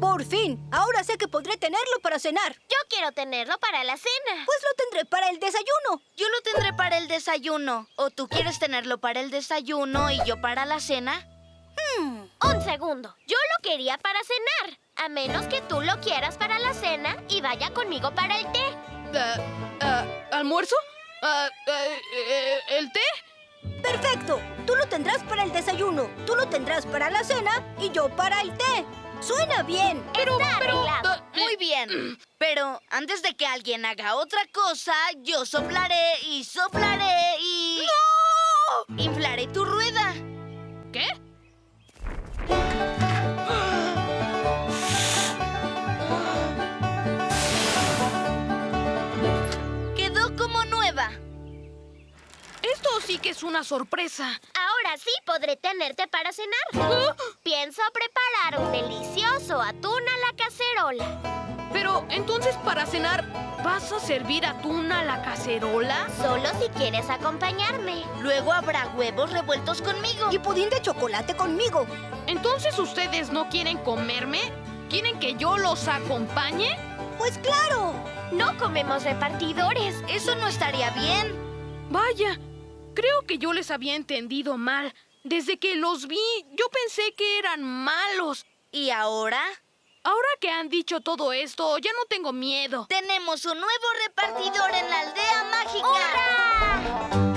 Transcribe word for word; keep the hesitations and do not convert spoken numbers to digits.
¡Por fin! Ahora sé que podré tenerlo para cenar. Yo quiero tenerlo para la cena. Pues lo tendré para el desayuno. Yo lo tendré para el desayuno. ¿O tú quieres tenerlo para el desayuno y yo para la cena? Hmm. Un segundo. Yo lo quería para cenar. A menos que tú lo quieras para la cena y vaya conmigo para el té. Uh, uh, ¿Almuerzo? Uh, uh, uh, ¿El té? ¡Perfecto! Tú lo tendrás para el desayuno, tú lo tendrás para la cena y yo para el té. ¡Suena bien! Pero, Está pero, arreglado. Uh, muy bien. Pero antes de que alguien haga otra cosa, yo soplaré y soplaré y... ¡No! Inflaré tu rueda. ¿Qué? Quedó como nueva. Esto sí que es una sorpresa. Ahora sí podré tenerte para cenar. Pienso preparar un delicioso atún a la cacerola. Pero, entonces, para cenar, ¿vas a servir atún a la cacerola? Solo si quieres acompañarme. Luego habrá huevos revueltos conmigo. Y pudín de chocolate conmigo. ¿Entonces ustedes no quieren comerme? ¿Quieren que yo los acompañe? ¡Pues claro! No comemos repartidores. Eso no estaría bien. Vaya, creo que yo les había entendido mal. Desde que los vi, yo pensé que eran malos. ¿Y ahora? Ahora que han dicho todo esto, ya no tengo miedo. Tenemos un nuevo repartidor en la aldea mágica. ¡Hurra!